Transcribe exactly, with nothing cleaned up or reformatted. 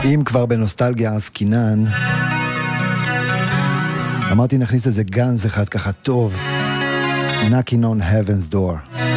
אם כבר בנוסטלגיה עסקינן, אמרתי נכניס איזה גנז אחד ככה טוב, Knocking on Heaven's Door.